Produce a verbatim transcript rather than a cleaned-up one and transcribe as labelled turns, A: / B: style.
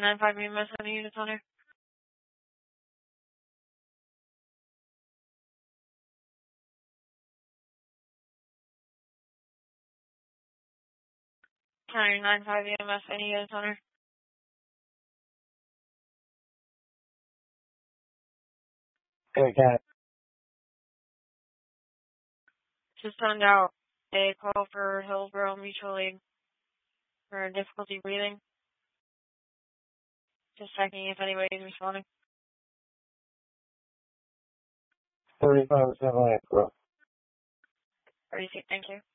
A: nine five E M S, any units on here? County nine five E M S, any units on here?
B: Good, got it.
A: Just send out a call for Hillsborough Mutual League for difficulty breathing. Just checking if anybody's responding.
B: thirty-five seven eight, bro.
A: thirty-six, thank you.